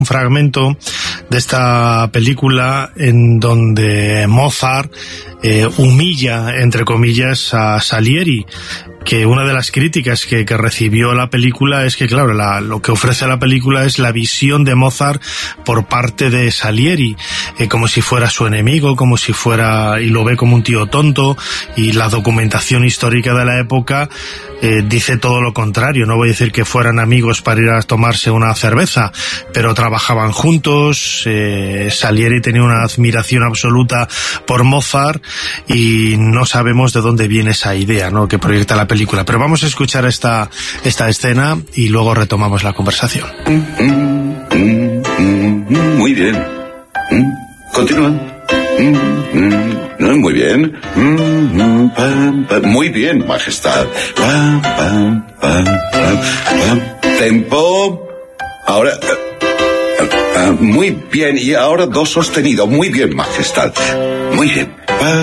un fragmento de esta película en donde Mozart humilla, entre comillas, a Salieri, que una de las críticas que recibió la película es que, claro, lo que ofrece la película es la visión de Mozart por parte de Salieri, como si fuera su enemigo, como si fuera, y lo ve como un tío tonto, y la documentación histórica de la época dice todo lo contrario. No voy a decir que fueran amigos para ir a tomarse una cerveza, pero trabajaban juntos. Salieri tenía una admiración absoluta por Mozart y no sabemos de dónde viene esa idea, ¿no?, que proyecta la película. Pero vamos a escuchar esta escena y luego retomamos la conversación. Muy bien. Continúa. Muy bien. Muy bien, majestad. Tempo. Ahora. Muy bien. Y ahora do sostenido. Muy bien, majestad. Muy bien.